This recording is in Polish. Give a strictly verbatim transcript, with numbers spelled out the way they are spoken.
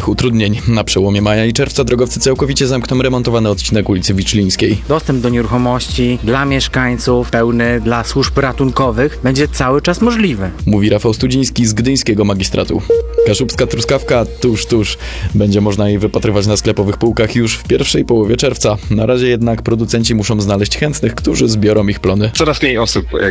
żadnych utrudnień. Na przełomie maja i czerwca drogowcy całkowicie zamkną remontowany odcinek ulicy Wiczlińskiej. Dostęp do nieruchomości dla mieszkańców, pełny dla służb ratunkowych będzie cały czas możliwy. Mówi Rafał Studziński z gdyńskiego magistratu. Kaszubska truskawka tuż, tuż. Będzie można jej wypatrywać na sklepowych półkach już w pierwszej połowie czerwca. Na razie jednak producenci muszą znaleźć chętnych, którzy zbiorą ich plony. Coraz mniej osób